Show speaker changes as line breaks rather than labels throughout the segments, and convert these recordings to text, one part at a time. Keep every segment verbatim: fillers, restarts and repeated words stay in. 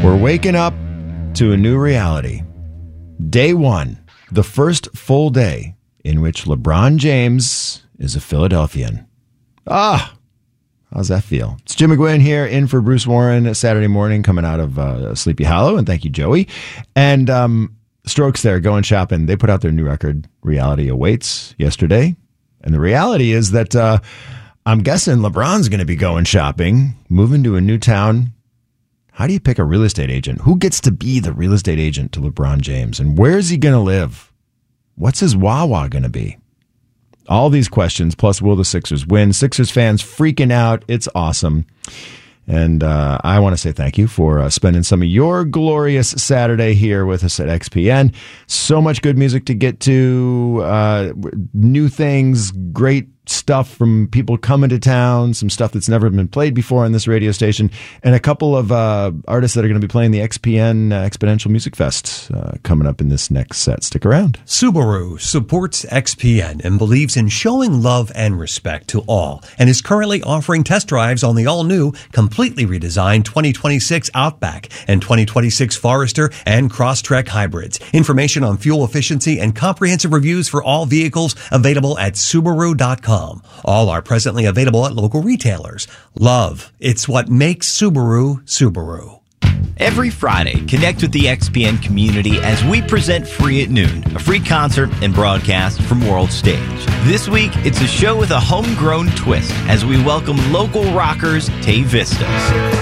We're waking up to a new reality. Day one, the first full day in which LeBron James is a Philadelphian. Ah, how's that feel? It's Jim McGuinn here, in for Bruce Warren, Saturday morning, coming out of uh, Sleepy Hollow, and thank you, Joey. And um, Strokes there, going shopping. They put out their new record, Reality Awaits, yesterday. And the reality is that uh, I'm guessing LeBron's going to be going shopping, moving to a new town. How do you pick a real estate agent? Who gets to be the real estate agent to LeBron James? And where's he going to live? What's his Wawa going to be? All these questions, plus will the Sixers win? Sixers fans freaking out. It's awesome. And uh, I want to say thank you for uh, spending some of your glorious Saturday here with us at X P N. So much good music to get to, uh, new things, great stuff from people coming to town, some stuff that's never been played before on this radio station, and a couple of uh, artists that are going to be playing the X P N uh, Exponential Music Fest uh, coming up in this next set. Stick around.
Subaru supports X P N and believes in showing love and respect to all, and is currently offering test drives on the all-new, completely redesigned twenty twenty-six Outback and twenty twenty-six Forester and Crosstrek hybrids. Information on fuel efficiency and comprehensive reviews for all vehicles available at Subaru dot com. All are presently available at local retailers. Love, it's what makes Subaru, Subaru.
Every Friday, connect with the X P N community as we present Free at Noon, a free concert and broadcast from World Stage. This week, it's a show with a homegrown twist as we welcome local rockers Tay Vistas.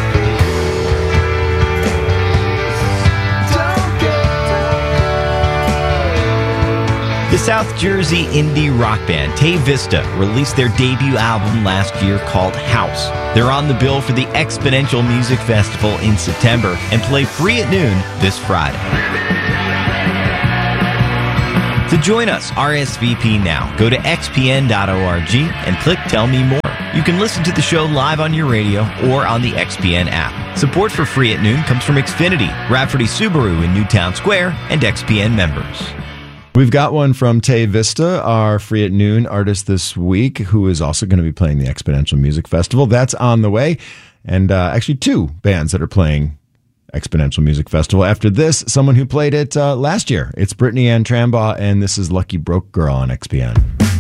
The South Jersey indie rock band Tay Vista released their debut album last year called House. They're on the bill for the Exponential Music Festival in September and play free at noon this Friday. To join us, R S V P now. Go to x p n dot org and click Tell Me More. You can listen to the show live on your radio or on the X P N app. Support for Free at Noon comes from Xfinity, Rafferty Subaru in Newtown Square, and X P N members.
We've got one from Tay Vista, our Free at Noon artist this week, who is also going to be playing the Exponential Music Festival. That's on the way. And uh, actually two bands that are playing Exponential Music Festival. After this, someone who played it uh, last year. It's Brittany Ann Trambaugh, and this is Lucky Broke Girl on X P N.